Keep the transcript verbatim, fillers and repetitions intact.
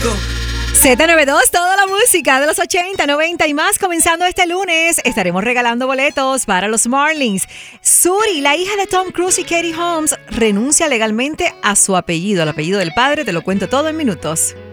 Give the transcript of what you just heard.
Z noventa y dos, toda la música de los ochenta, noventa y más. Comenzando este lunes, estaremos regalando boletos para los Marlins. Suri, la hija de Tom Cruise y Katie Holmes, renuncia legalmente a su apellido, al apellido del padre. Te lo cuento todo en minutos.